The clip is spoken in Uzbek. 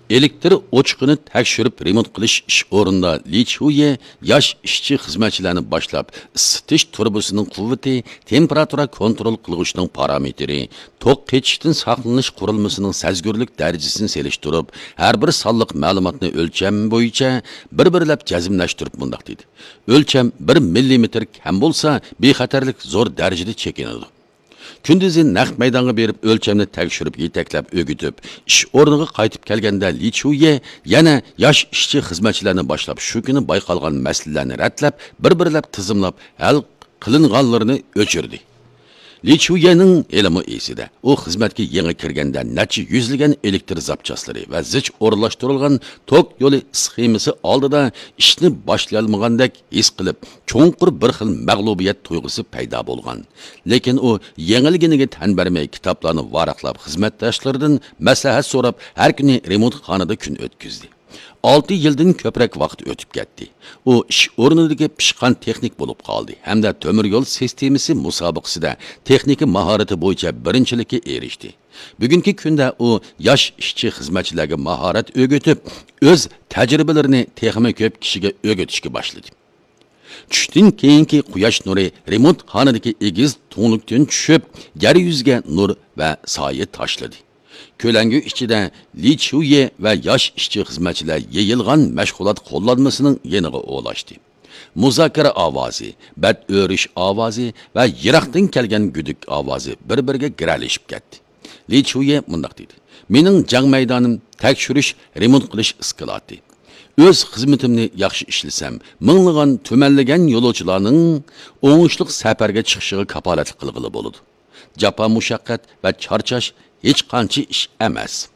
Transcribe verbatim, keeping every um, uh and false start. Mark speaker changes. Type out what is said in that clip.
Speaker 1: Elektr o'chiqini tekshirib remont qilish ish o'rinida Li Chuye yosh ishchi xizmatchilarni boshlab isitish turbosining quvvati, temperatura kontrol qiluvchining parametri, to'q ketishdan saqlanish qurilmasining sezgurlik darajasini selishtirib, har bir sonliq ma'lumotni o'lcham bo'yicha bir-birlab jazmlashtirib bundoq dedi. O'lcham bir millimetr kam bo'lsa, bexatarlik zo'r darajada chekinadi. Kunduzi naq maydonga berib o'lchamni tekshirib yetaklab o'gitib, ish o'rniga qaytib kelganda Li Chuye yana yosh ishchi xizmatchilarni boshlab shu kuni bayqalgan masalalarni ratlab, bir-birlab tizimlab hal qilinganlarini o'chirdi. Li Chuyening ilmi esida, u xizmatga yangi kirganda necha yuzlagan elektr zapchaslari va zich o'rlashtirilgan tok yo'li sxemasi oldida ishni boshlayolmagandek his qilib, cho'nqur bir xil mag'lubiyat tuyg'usi paydo bo'lgan. Lekin u yengilginiga tan bermay kitoblarni varaqlab, xizmatdoshlaridan maslahat so'rab, har kuni remont xonada kun o'tkazdi. olti yildan ko'proq vaqt o'tib ketdi. U ish o'rnidagi pishqan texnik bo'lib qoldi hamda temir yo'l sistemasi musobaqasida texnik mahorati bo'yicha birinchilikka erishdi. Bugungi kunda u yosh ishchi xizmatchilarga mahorat o'rgatib, o'z tajribalarini texnik ko'p kishiga o'rgatishga boshladi. Tushdan keyingi quyosh nuri remont xonadagi egiz to'nlikdan tushib, yer yuziga nur va soya tashladi. Kölengi ichida Li Chuye va yosh ishchi xizmatchilar yeyilgan mashg'ulot qo'llanmasining yeniga o'lashdi. Muzokara ovozi, bad o'rish ovozi va yiroqdan kelgan guduk ovozi bir-biriga giralashib ketdi. Li Chuye mundaq dedi: "Mening jang maydonim tekshirish, remont qilish iskolati. O'z xizmatimni yaxshi ishlasam, minglagan tumanlagan yo'lovchilarning o'ngishli safarga chiqishiga kapolatlik qilg'ili bo'ladi. Japa mushaqqat va charchash hech qancha ish emas."